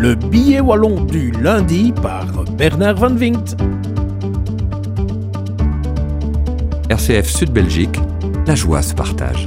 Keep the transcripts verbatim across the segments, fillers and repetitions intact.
Le billet wallon du lundi par Bernard Van Winkt. R C F Sud-Belgique, la joie se partage.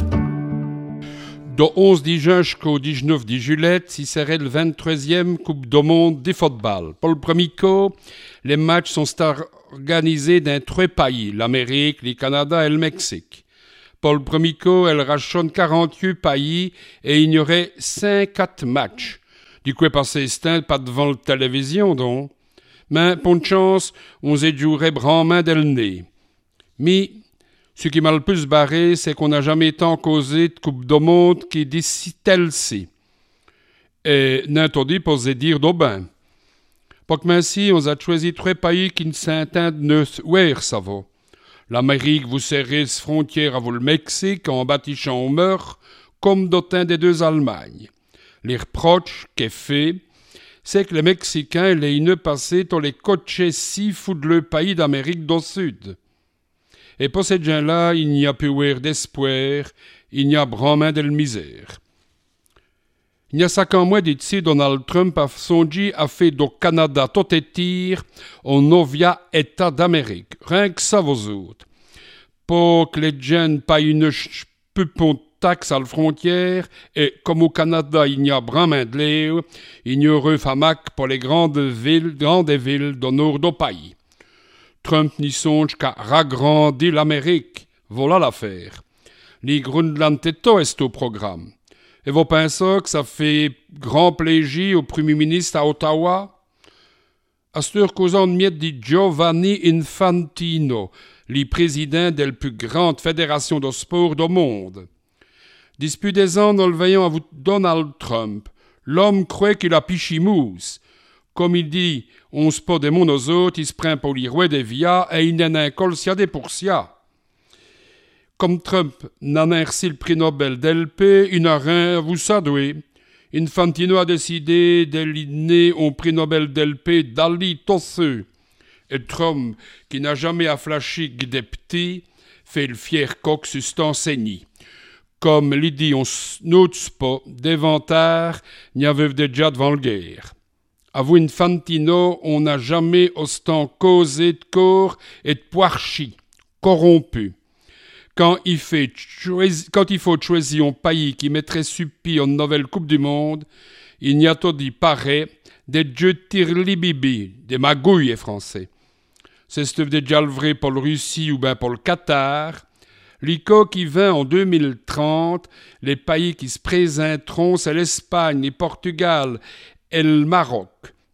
Du onze juin jusqu'au dix-neuf juillet, si serait le vingt-troisième Coupe du Monde de football. Pour le premier coup, les matchs sont organisés dans trois pays, l'Amérique, le Canada et le Mexique. Pour le premier coup, elle rachonne quarante-huit pays et il y aurait cinquante matchs. Du coup, passé ce pas devant la télévision, donc. Mais, pour une chance, on s'est joué brandement dès le nez. Mais, ce qui m'a le plus barré, c'est qu'on n'a jamais tant causé de Coupe du Monde qui dit si tel-ci. Et n'interdit pour se dire d'aubain. Pour que ainsi, on a choisi trois pays qui ne s'entendent ne ouer, ça va. L'Amérique vous serrez frontière à vous le Mexique en bâtissant au meurtre, comme d'autant des deux Allemagnes. Les reproches qu'est fait, c'est que les Mexicains les ne passé dans les coachés si fous de le pays d'Amérique du Sud. Et pour ces gens-là, il n'y a plus d'espoir, il n'y a brandement de misère. Il y a cinq ans moins d'ici, Donald Trump a songi a fait du Canada tout et tir au novia État d'Amérique. Rien que ça, vous autres. Pour que les gens payent une pupon taxe à la frontière, et comme au Canada il n'y a brandement de l'air, il n'y aurait famac pour les grandes villes, grandes villes du nord du pays. Trump n'y songe qu'à ragrandir l'Amérique. Voilà l'affaire. Les Groenland est au programme. Et vous pensez que ça fait grand plaisir au Premier ministre à Ottawa? À ce heure causant de miette dit Giovanni Infantino, le président de la plus grande fédération de sport du monde. Dispute des ans, nous le voyons à vous Donald Trump. L'homme croit qu'il a pichimousse. Comme il dit, on se pas des mondes aux autres, il se prend pour les rois des vias et il n'en a un col sia des pour sia. Comme Trump n'en a reçu le prix Nobel d'L P, il n'a rien à vous sadouer. Infantino a décidé d'éliner au prix Nobel d'L P d'Ali Tosseux. Et Trump, qui n'a jamais afflashé que des petits, fait le fier coq sustenséni. Comme l'y dit, on n'ose pas, d'éventaire, n'y avait déjà devant le guerre. À vous, Infantino, on n'a jamais autant causé de corps et de poirchi, corrompu. Quand il, fait choisi, quand il faut choisir un pays qui mettrait suppi en nouvelle Coupe du Monde, il n'y a tout dit pareil, des jeux de tir-li-bibi, des magouilles français. C'est ce déjà le vrai pour le Russie ou bien pour le Qatar. L'I C O qui vint en deux mille trente, les pays qui se présenteront, c'est l'Espagne, le Portugal et le Maroc.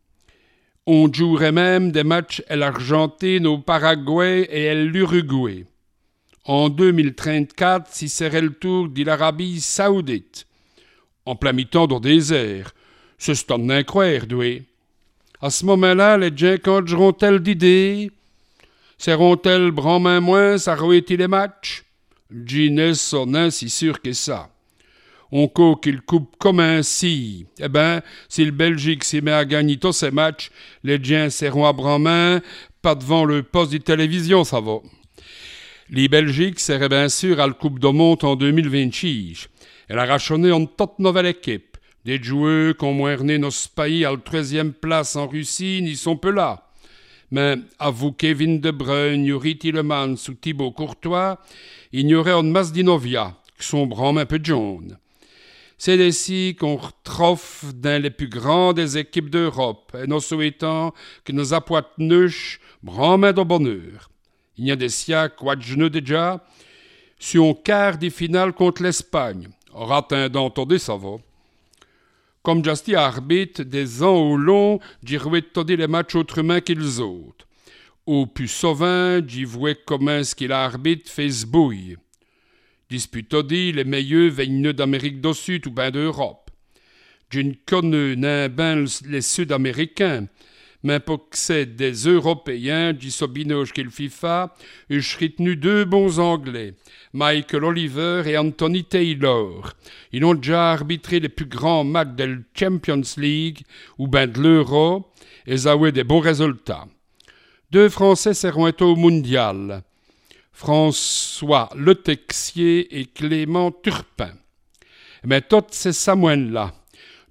On jouerait même des matchs à l'Argentine, au Paraguay et à l'Uruguay. En deux mille trente-quatre, si serait le tour de l'Arabie Saoudite. En plein mi-temps dans le désert. C'est un incroyable, doué. À ce moment-là, les gens congeront-elles d'idées? Seront-elles brandement moins à rouetter les matchs? Gines sonne si sûr que ça. On co qu'il coupe comme un si. Eh ben, si le Belgique s'y met à gagner tous ces matchs, les gens seront à brandement, pas devant le poste de télévision, ça va. Les Belgiques seraient bien sûr à la Coupe du Monde en deux mille vingt-six. Elle a rachonné en toute nouvelle équipe. Des joueurs qui ont moerné nos pays à la troisième place en Russie n'y sont peu là. Mais à vous Kevin De Bruyne, Yuri Tillemans ou Thibaut Courtois, il y aurait une masse d'Inovia, qui sont brandement un peu jaunes. C'est ici qu'on retrouve dans les plus grandes des équipes d'Europe, et nous souhaitons que nos appoiteneuches brandement de bonheur. Il y a des siècles, quoi de genoux déjà, sur un quart des finales contre l'Espagne. On rate un d'entendre, ça va. Comme Justy arbitre des ans au long, j'y regarde les matchs autrement qu'ils autres. Au plus souvent, j'y vois comment ce qu'il arbitre fait se bouille. Dispute dit les meilleurs viennent d'Amérique du Sud ou bien d'Europe. Je ne connais n'un ben les Sud-Américains, mais pour que c'est des Européens, dit ce binoche qu'il FIFA, je serais tenu deux bons Anglais, Michael Oliver et Anthony Taylor. Ils ont déjà arbitré les plus grands matchs de la Champions League ou ben de l'Euro, et ils ont eu des bons résultats. Deux Français seront été au Mondial, François Le Texier et Clément Turpin. Mais tous ces Samoines-là,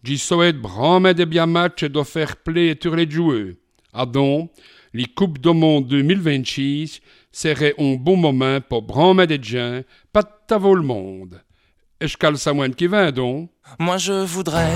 j'y souhaite vraiment de bien matchs et de faire play sur les joueurs. Ah donc, les Coupes du Monde deux mille vingt-six serait un bon moment pour vraiment des gens, pas de le monde. Est-ce qu'elle ça moins qui va donc? Moi je voudrais